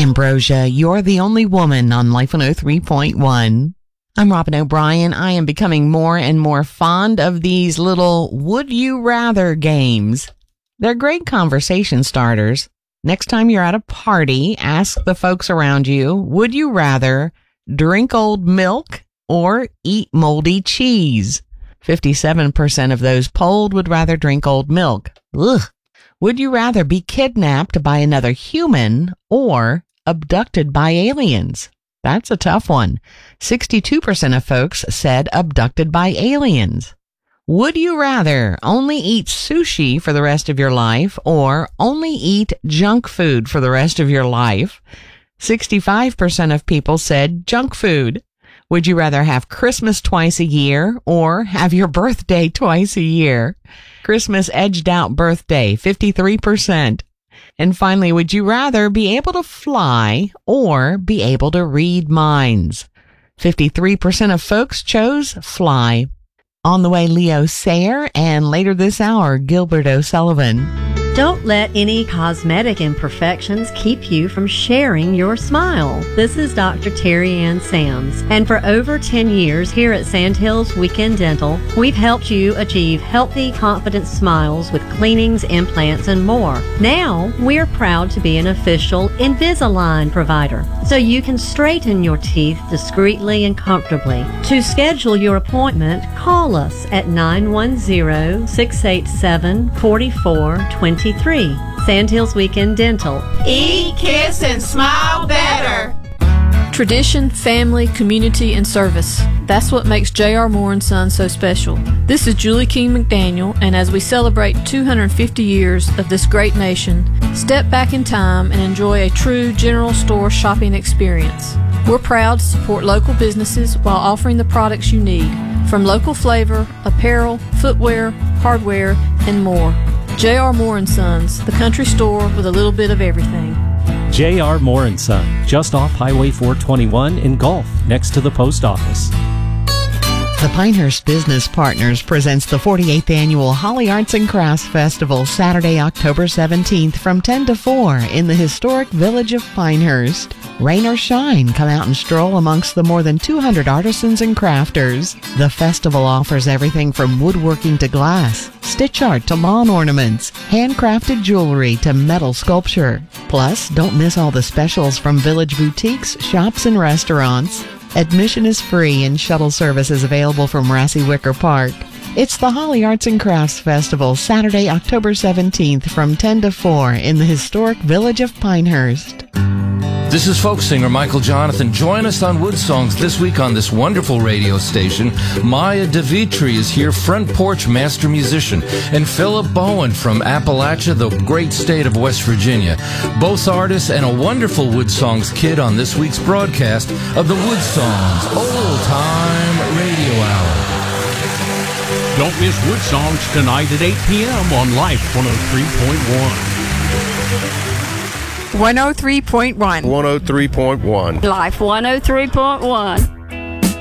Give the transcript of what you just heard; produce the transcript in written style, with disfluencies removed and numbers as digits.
Ambrosia, You're the Only Woman on Life 103.1. I'm Robin O'Brien. I am becoming more and more fond of these little would you rather games. They're great conversation starters. Next time you're at a party, ask the folks around you, would you rather drink old milk or eat moldy cheese? 57% of those polled would rather drink old milk. Ugh. Would you rather be kidnapped by another human or abducted by aliens? That's a tough one. 62% of folks said abducted by aliens. Would you rather only eat sushi for the rest of your life or only eat junk food for the rest of your life? 65% of people said junk food. Would you rather have Christmas twice a year or have your birthday twice a year? Christmas edged out birthday, 53%. And finally, would you rather be able to fly or be able to read minds? 53% of folks chose fly. On the way, Leo Sayer, and later this hour, Gilbert O'Sullivan. Don't let any cosmetic imperfections keep you from sharing your smile. This is Dr. Terry Ann Sams, and for over 10 years here at Sandhills Weekend Dental, we've helped you achieve healthy, confident smiles with cleanings, implants, and more. Now, we're proud to be an official Invisalign provider, so you can straighten your teeth discreetly and comfortably. To schedule your appointment, call us at 910-687-4423. Sandhills Weekend Dental. Eat, kiss, and smile better. Tradition, family, community, and service. That's what makes J.R. Moore & Sons so special. This is Julie King McDaniel, and as we celebrate 250 years of this great nation, step back in time and enjoy a true general store shopping experience. We're proud to support local businesses while offering the products you need, from local flavor, apparel, footwear, hardware, and more. J.R. Moore & Sons, the country store with a little bit of everything. J.R. Moore & Son, just off Highway 421 in Gulf, next to the post office. The Pinehurst Business Partners presents the 48th Annual Holly Arts and Crafts Festival, Saturday, October 17th from 10 to 4 in the historic village of Pinehurst. Rain or shine, come out and stroll amongst the more than 200 artisans and crafters. The festival offers everything from woodworking to glass, stitch art to lawn ornaments, handcrafted jewelry to metal sculpture. Plus, don't miss all the specials from village boutiques, shops, and restaurants. Admission is free and shuttle service is available from Rassy Wicker Park. It's the Holly Arts and Crafts Festival, Saturday, October 17th from 10 to 4 in the historic village of Pinehurst. This is folk singer Michael Jonathan. Join us on Wood Songs this week on this wonderful radio station. Maya DeVitri is here, front porch master musician, and Philip Bowen from Appalachia, the great state of West Virginia. Both artists and a wonderful Wood Songs kid on this week's broadcast of the Wood Songs Old Time Radio Hour. Don't miss Wood Songs tonight at 8 p.m. on Life 103.1. 103.1. 103.1. Life 103.1.